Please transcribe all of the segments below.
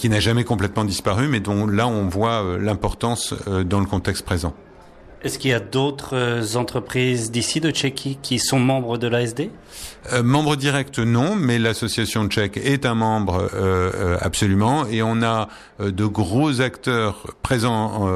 qui n'a jamais complètement disparu, mais dont là on voit l'importance dans le contexte présent. Est-ce qu'il y a d'autres entreprises d'ici de Tchéquie qui sont membres de l'ASD ? Membre direct, non, mais l'association tchèque est un membre absolument, et on a de gros acteurs présents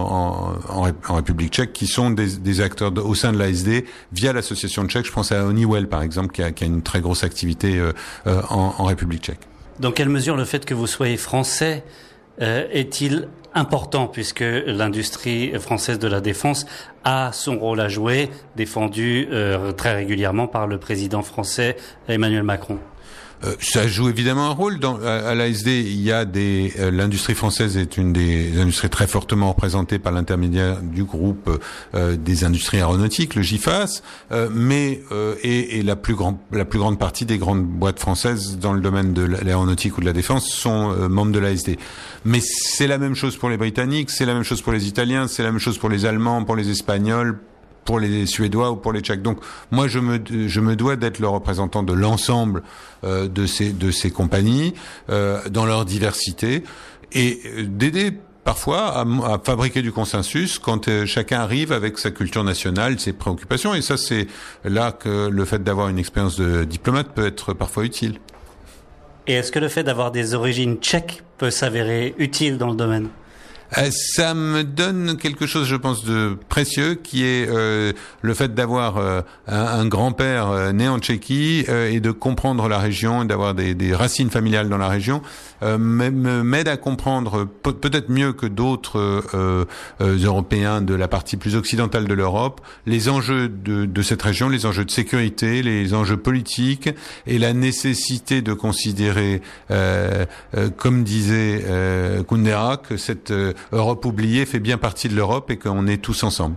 en République tchèque qui sont des acteurs au sein de l'ASD via l'association tchèque. Je pense à Honeywell par exemple qui a une très grosse activité en République tchèque. Dans quelle mesure le fait que vous soyez français est-il important, puisque l'industrie française de la défense a son rôle à jouer, défendu très régulièrement par le président français Emmanuel Macron? Ça joue évidemment un rôle. À l'ASD, il y a l'industrie française est une des industries très fortement représentées par l'intermédiaire du groupe des industries aéronautiques, le GIFAS, mais la plus grande partie des grandes boîtes françaises dans le domaine de l'aéronautique ou de la défense sont membres de l'ASD. Mais c'est la même chose pour les Britanniques, c'est la même chose pour les Italiens, c'est la même chose pour les Allemands, pour les Espagnols, pour les Suédois ou pour les Tchèques. Donc moi je me dois d'être le représentant de l'ensemble de ces compagnies dans leur diversité et d'aider parfois à fabriquer du consensus quand chacun arrive avec sa culture nationale, ses préoccupations, et ça c'est là que le fait d'avoir une expérience de diplomate peut être parfois utile. Et est-ce que le fait d'avoir des origines tchèques peut s'avérer utile dans le domaine ? Ça me donne quelque chose, je pense, de précieux, qui est le fait d'avoir un grand-père né en Tchéquie et de comprendre la région, d'avoir des racines familiales dans la région, m'aide à comprendre peut-être mieux que d'autres Européens de la partie plus occidentale de l'Europe les enjeux de cette région, les enjeux de sécurité, les enjeux politiques et la nécessité de considérer, comme disait Kundera, que cette Europe oubliée fait bien partie de l'Europe et qu'on est tous ensemble.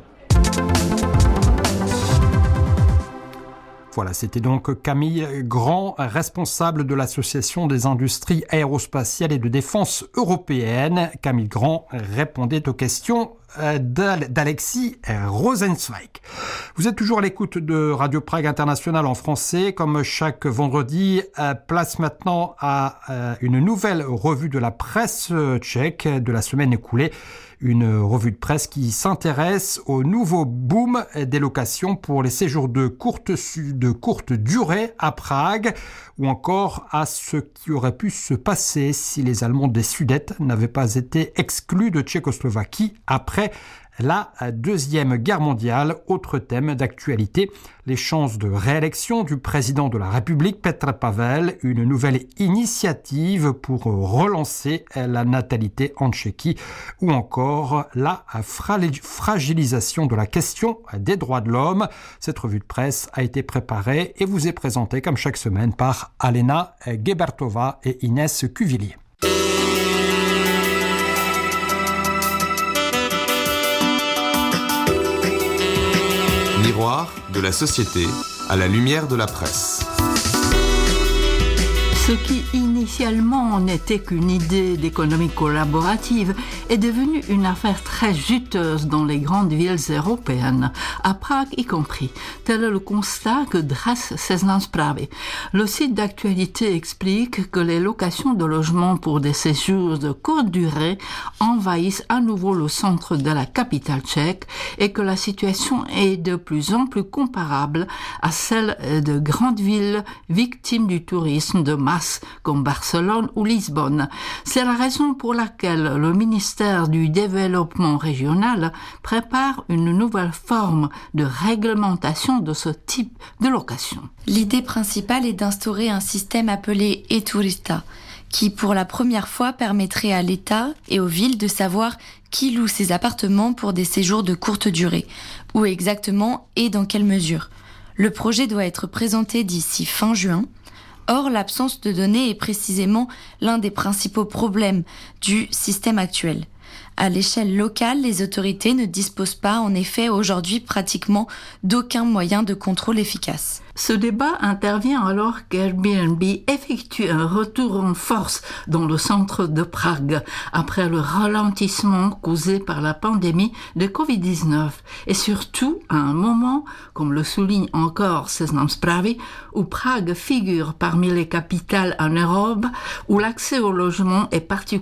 Voilà, c'était donc Camille Grand, responsable de l'Association des industries aérospatiales et de défense européennes. Camille Grand répondait aux questions d'Alexis Rosenzweig. Vous êtes toujours à l'écoute de Radio Prague International en français. Comme chaque vendredi, place maintenant à une nouvelle revue de la presse tchèque de la semaine écoulée. Une revue de presse qui s'intéresse au nouveau boom des locations pour les séjours de courte durée à Prague, ou encore à ce qui aurait pu se passer si les Allemands des Sudètes n'avaient pas été exclus de Tchécoslovaquie après la Deuxième Guerre mondiale. Autre thème d'actualité, les chances de réélection du président de la République, Petr Pavel, une nouvelle initiative pour relancer la natalité en Tchéquie, ou encore la fragilisation de la question des droits de l'homme. Cette revue de presse a été préparée et vous est présentée comme chaque semaine par Alena Gebertova et Inès Cuvillier. Miroir de la société à la lumière de la presse. Ce qui initialement n'était qu'une idée d'économie collaborative est devenu une affaire très juteuse dans les grandes villes européennes, à Prague y compris. Tel est le constat que dresse Seznam Zprávy. Le site d'actualité explique que les locations de logements pour des séjours de courte durée envahissent à nouveau le centre de la capitale tchèque et que la situation est de plus en plus comparable à celle de grandes villes victimes du tourisme de masse comme Barcelone ou Lisbonne. C'est la raison pour laquelle le ministère du Développement régional prépare une nouvelle forme de réglementation de ce type de location. L'idée principale est d'instaurer un système appelé e-Turista, qui pour la première fois permettrait à l'État et aux villes de savoir qui loue ses appartements pour des séjours de courte durée, où exactement et dans quelle mesure. Le projet doit être présenté d'ici fin juin. Or, l'absence de données est précisément l'un des principaux problèmes du système actuel. À l'échelle locale, les autorités ne disposent pas, en effet, aujourd'hui pratiquement d'aucun moyen de contrôle efficace. Ce débat intervient alors qu'Airbnb effectue un retour en force dans le centre de Prague après le ralentissement causé par la pandémie de Covid-19 et surtout à un moment, comme le souligne encore Seznam Zprávy, où Prague figure parmi les capitales en Europe où l'accès au logement est particulièrement